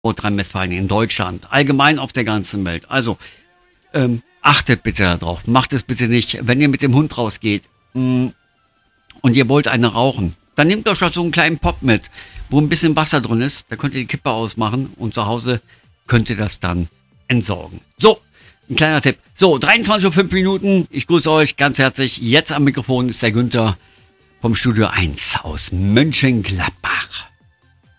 Nordrhein-Westfalen, in Deutschland, allgemein auf der ganzen Welt. Also, achtet bitte darauf. Macht es bitte nicht, wenn ihr mit dem Hund rausgeht und ihr wollt eine rauchen. Dann nehmt euch doch so einen kleinen Pop mit, wo ein bisschen Wasser drin ist. Da könnt ihr die Kippe ausmachen und zu Hause könnt ihr das dann entsorgen. So, ein kleiner Tipp. So, 23:05 Ich grüße euch ganz herzlich. Jetzt am Mikrofon ist der Günther vom Studio 1 aus Mönchengladbach.